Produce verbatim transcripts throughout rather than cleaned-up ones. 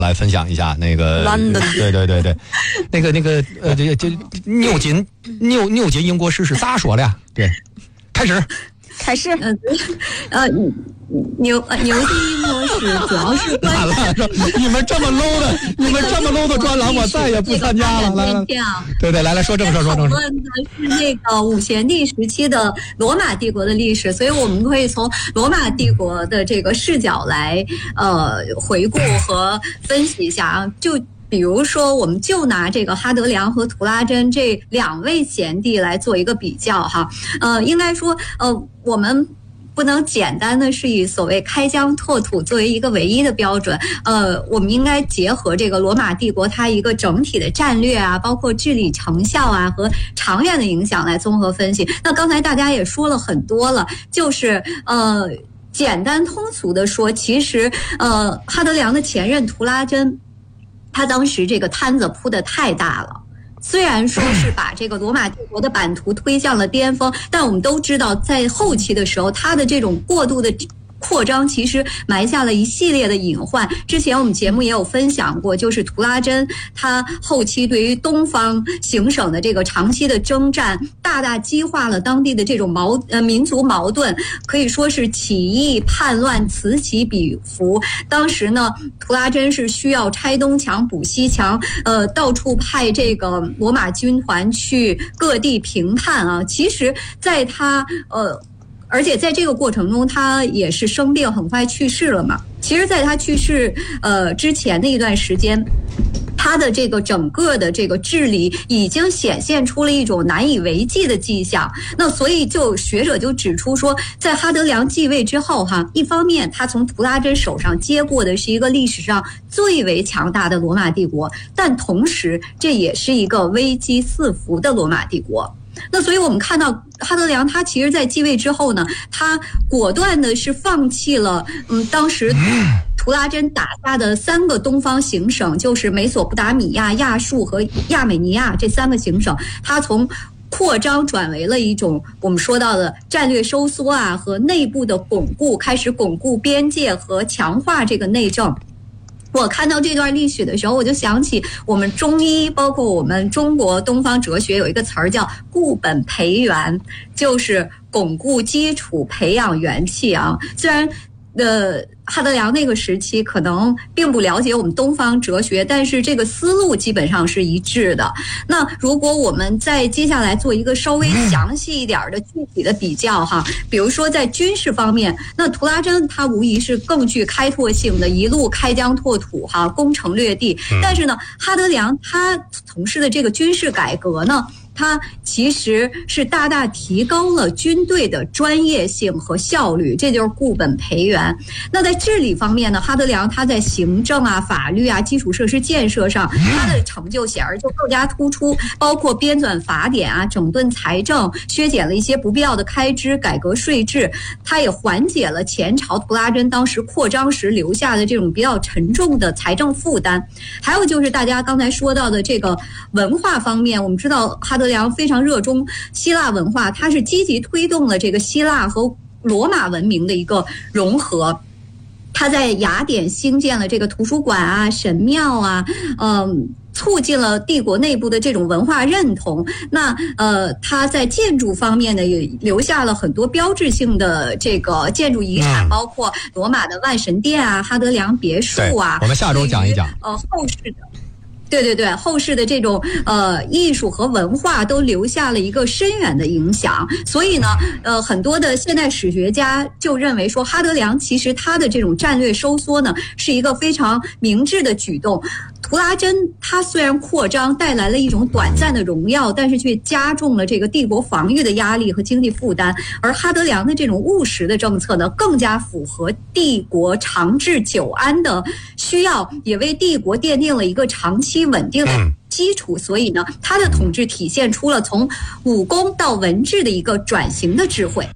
来分享一下那个，对对对对，那个那个呃，这这牛津牛牛津英国诗是咋说的呀？对，开始。 开始，呃，呃，牛呃牛津英国史主要是关完了，你们这么 low 的，你们这么 low 的专栏，我再也不参加了。来来，对对，来来说正事，说正事。讨论的是那个五贤帝时期的罗马帝国的历史，所以我们可以从罗马帝国的这个视角来呃回顾和分析一下啊，就。比如说，我们就拿这个哈德良和图拉真这两位贤帝来做一个比较哈，呃，应该说，呃，我们不能简单的是以所谓开疆拓土作为一个唯一的标准，呃，我们应该结合这个罗马帝国它一个整体的战略啊，包括治理成效啊和长远的影响来综合分析。那刚才大家也说了很多了，就是呃，简单通俗的说，其实呃，哈德良的前任图拉真。他当时这个摊子铺得太大了，虽然说是把这个罗马帝国的版图推向了巅峰，但我们都知道，在后期的时候，他的这种过度的扩张其实埋下了一系列的隐患。之前我们节目也有分享过，就是图拉真他后期对于东方行省的这个长期的征战，大大激化了当地的这种矛呃民族矛盾，可以说是起义叛乱此起彼伏。当时呢，图拉真是需要拆东墙补西墙，呃，到处派这个罗马军团去各地平叛啊。其实，在他呃。而且在这个过程中，他也是生病，很快去世了嘛。其实，在他去世呃之前的一段时间，他的这个整个的这个治理已经显现出了一种难以为继的迹象。那所以就学者就指出说，在哈德良继位之后哈，一方面他从图拉真手上接过的是一个历史上最为强大的罗马帝国，但同时这也是一个危机四伏的罗马帝国。那所以我们看到哈德良他其实在继位之后呢，他果断的是放弃了嗯当时图拉真打下的三个东方行省，就是美索不达米亚、亚述和亚美尼亚这三个行省，他从扩张转为了一种我们说到的战略收缩啊和内部的巩固，开始巩固边界和强化这个内政。我看到这段历史的时候，我就想起我们中医，包括我们中国东方哲学有一个词儿叫固本培元，就是巩固基础，培养元气啊。虽然呃，哈德良那个时期可能并不了解我们东方哲学，但是这个思路基本上是一致的。那如果我们再接下来做一个稍微详细一点的具体的比较哈，比如说在军事方面，那图拉真他无疑是更具开拓性的，一路开疆拓土哈，攻城略地。但是呢，哈德良他从事的这个军事改革呢，它其实是大大提高了军队的专业性和效率，这就是固本培元。那在治理方面呢，哈德良他在行政啊、法律啊、基础设施建设上，他的成就显然就更加突出，包括编纂法典啊、整顿财政、削减了一些不必要的开支、改革税制，他也缓解了前朝图拉真当时扩张时留下的这种比较沉重的财政负担。还有就是大家刚才说到的这个文化方面，我们知道哈德良非常热衷希腊文化，他是积极推动了这个希腊和罗马文明的一个融合。他在雅典兴建了这个图书馆啊、神庙啊，嗯，促进了帝国内部的这种文化认同。那呃，他在建筑方面呢，也留下了很多标志性的这个建筑遗产，嗯、包括罗马的万神殿啊、哈德良别墅啊。 我们下周讲一讲。 呃，后世的。对对对，后世的这种呃艺术和文化都留下了一个深远的影响，所以呢，呃，很多的现代史学家就认为说，哈德良其实他的这种战略收缩呢，是一个非常明智的举动。图拉真他虽然扩张带来了一种短暂的荣耀，但是却加重了这个帝国防御的压力和经济负担，而哈德良的这种务实的政策呢，更加符合帝国长治久安的需要，也为帝国奠定了一个长期稳定的基础。所以呢，他的统治体现出了从武功到文治的一个转型的智慧。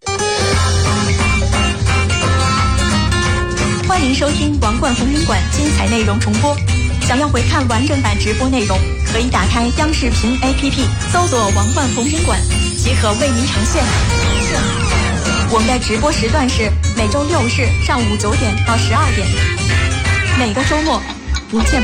欢迎收听王冠红人馆精彩内容重播。想要回看完整版直播内容，可以打开央视频 A P P， 搜索王冠红人馆，即可为您呈现。我们的直播时段是每周六日上午九点到十二点，每个周末不见。